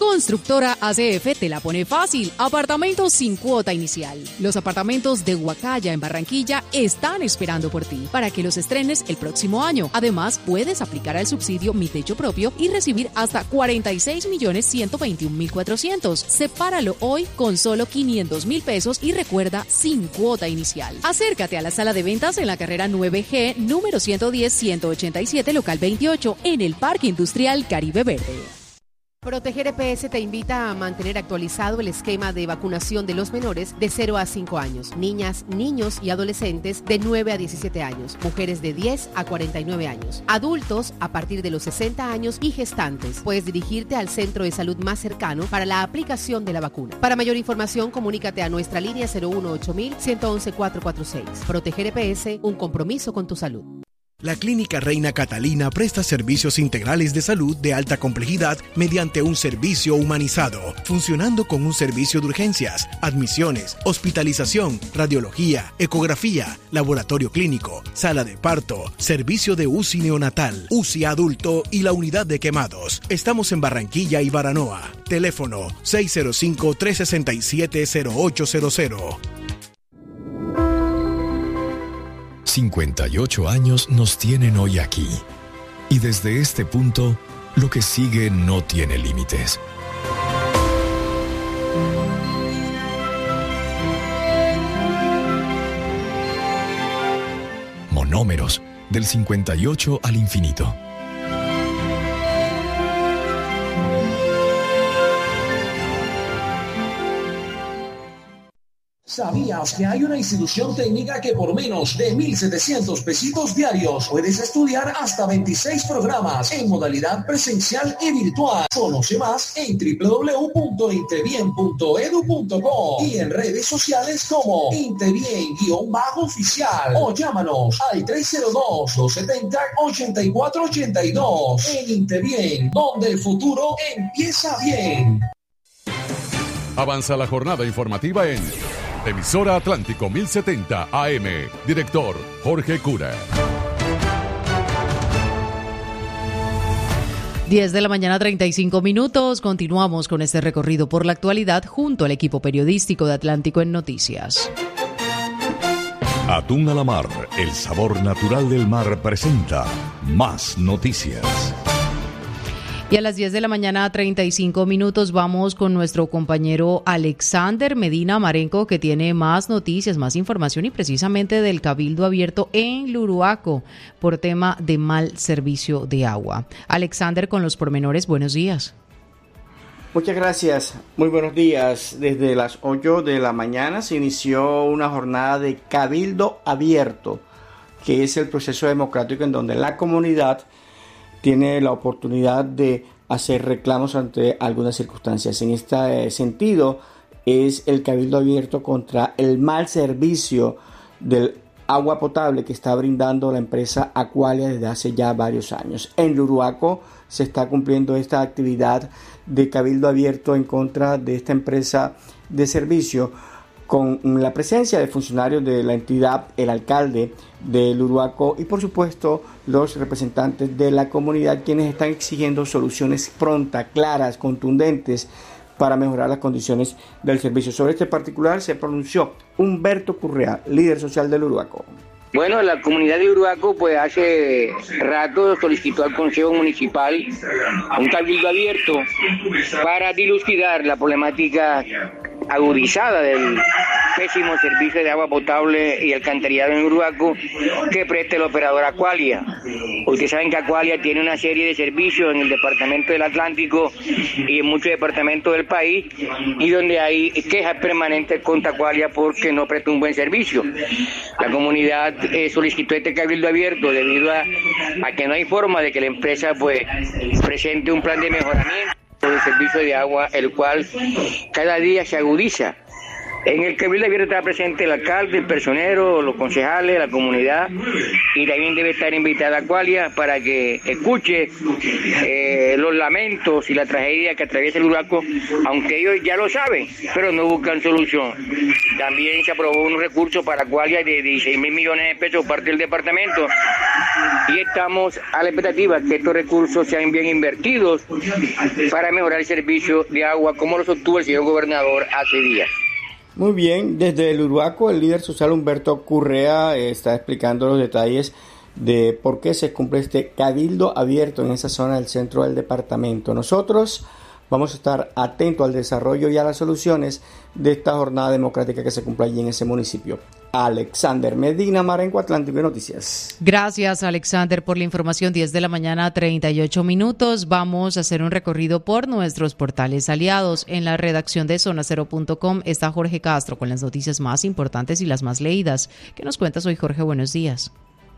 Constructora ACF te la pone fácil. Apartamentos sin cuota inicial. Los apartamentos de Huacaya en Barranquilla están esperando por ti para que los estrenes el próximo año. Además, puedes aplicar al subsidio Mi Techo Propio y recibir hasta 46.121.400. Sepáralo hoy con solo 500.000 pesos y recuerda, sin cuota inicial. Acércate a la sala de ventas en la carrera 9G, número 110-187, local 28, en el Parque Industrial Caribe Verde. Proteger EPS te invita a mantener actualizado el esquema de vacunación de los menores de 0 a 5 años, niñas, niños y adolescentes de 9 a 17 años, mujeres de 10 a 49 años, adultos a partir de los 60 años y gestantes. Puedes dirigirte al centro de salud más cercano para la aplicación de la vacuna. Para mayor información, comunícate a nuestra línea 018-111-446. Proteger EPS, un compromiso con tu salud. La Clínica Reina Catalina presta servicios integrales de salud de alta complejidad mediante un servicio humanizado, funcionando con un servicio de urgencias, admisiones, hospitalización, radiología, ecografía, laboratorio clínico, sala de parto, servicio de UCI neonatal, UCI adulto y la unidad de quemados. Estamos en Barranquilla y Baranoa. Teléfono 605-367-0800. 58 años nos tienen hoy aquí. Y desde este punto, lo que sigue no tiene límites. Monómeros, del 58 al infinito. ¿Sabías que hay una institución técnica que por menos de 1,700 pesitos diarios puedes estudiar hasta 26 programas en modalidad presencial y virtual? Conoce más en www.intebien.edu.co y en redes sociales como Intebien_oficial o llámanos al 302-270-8482. En Intebien, donde el futuro empieza bien. Avanza la jornada informativa en Emisora Atlántico 1070 AM. Director Jorge Cura. 10 de la mañana, 35 minutos. Continuamos con este recorrido por la actualidad junto al equipo periodístico de Atlántico en Noticias. Atún a la mar, el sabor natural del mar presenta Más Noticias. Y a las 10 de la mañana, 35 minutos, vamos con nuestro compañero Alexander Medina Marenco, que tiene más noticias, más información y precisamente del Cabildo Abierto en Luruaco por tema de mal servicio de agua. Alexander, con los pormenores, buenos días. Muchas gracias, muy buenos días. Desde las 8 de la mañana se inició una jornada de Cabildo Abierto, que es el proceso democrático en donde la comunidad tiene la oportunidad de hacer reclamos ante algunas circunstancias. En este sentido, es el Cabildo Abierto contra el mal servicio del agua potable que está brindando la empresa Aqualia desde hace ya varios años. En Luruaco se está cumpliendo esta actividad de Cabildo Abierto en contra de esta empresa de servicio, con la presencia de funcionarios de la entidad, el alcalde de Luruaco y por supuesto los representantes de la comunidad, quienes están exigiendo soluciones prontas, claras, contundentes para mejorar las condiciones del servicio. Sobre este particular se pronunció Humberto Currea, líder social de Luruaco. Bueno, la comunidad de Luruaco pues hace rato solicitó al Consejo Municipal un cabildo abierto para dilucidar la problemática agudizada del pésimo servicio de agua potable y alcantarillado en Luruaco que presta el operador Aqualia. Ustedes saben que Aqualia tiene una serie de servicios en el departamento del Atlántico y en muchos departamentos del país, y donde hay quejas permanentes contra Aqualia porque no presta un buen servicio. La comunidad solicitó este cabildo abierto debido a que no hay forma de que la empresa pues presente un plan de mejoramiento del servicio de agua, el cual cada día se agudiza. En el Cabildo Abierto está presente el alcalde, el personero, los concejales, la comunidad, y también debe estar invitada Aqualia para que escuche los lamentos y la tragedia que atraviesa el Urbaco, aunque ellos ya lo saben, pero no buscan solución. También se aprobó un recurso para Aqualia de 16.000 millones de pesos por parte del departamento, y estamos a la expectativa que estos recursos sean bien invertidos para mejorar el servicio de agua, como lo sostuvo el señor gobernador hace días. Muy bien, desde el Urbaco, el líder social Humberto Correa está explicando los detalles de por qué se cumple este cabildo abierto en esa zona del centro del departamento. Nosotros vamos a estar atentos al desarrollo y a las soluciones de esta jornada democrática que se cumple allí en ese municipio. Alexander Medina, Marenco, Atlántico Noticias. Gracias, Alexander, por la información. 10 de la mañana, 38 minutos. Vamos a hacer un recorrido por nuestros portales aliados. En la redacción de zonacero.com está Jorge Castro con las noticias más importantes y las más leídas. ¿Qué nos cuentas hoy, Jorge? Buenos días.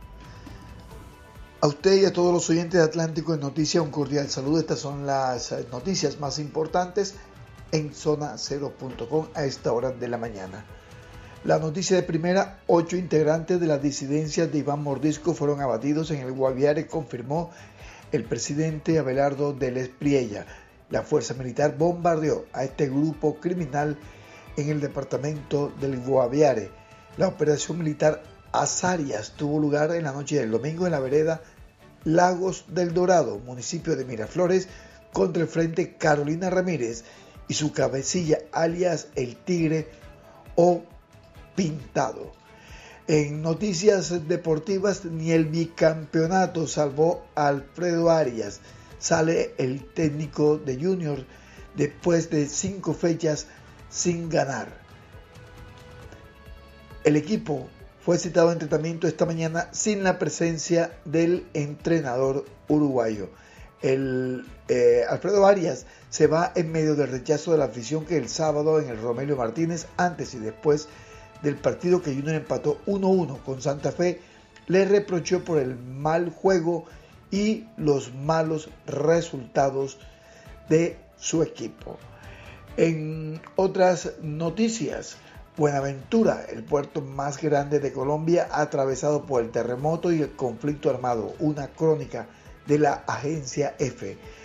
A usted y a todos los oyentes de Atlántico en Noticias, un cordial saludo. Estas son las noticias más importantes en zonacero.com a esta hora de la mañana. La noticia de primera: 8 integrantes de las disidencias de Iván Mordisco fueron abatidos en el Guaviare, confirmó el presidente Abelardo Deles Priella. La fuerza militar bombardeó a este grupo criminal en el departamento del Guaviare. La operación militar Azarias tuvo lugar en la noche del domingo en la vereda Lagos del Dorado, municipio de Miraflores, contra el frente Carolina Ramírez y su cabecilla alias El Tigre o Pintado. En noticias deportivas, ni el bicampeonato salvó a Alfredo Arias. Sale el técnico de Junior después de 5 fechas sin ganar. El equipo fue citado en tratamiento esta mañana sin la presencia del entrenador uruguayo. Alfredo Arias se va en medio del rechazo de la afición que el sábado en el Romelio Martínez, antes y después del partido que Junior empató 1-1 con Santa Fe, le reprochó por el mal juego y los malos resultados de su equipo. En otras noticias, Buenaventura, el puerto más grande de Colombia, atravesado por el terremoto y el conflicto armado, una crónica de la agencia EFE.